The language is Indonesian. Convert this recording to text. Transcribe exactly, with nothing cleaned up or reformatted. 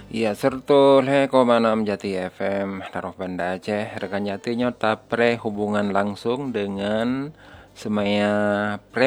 Iya, sertul he komanam Jati F M, taruh Banda Aceh. Rekan Jatinya tapre hubungan langsung dengan semaya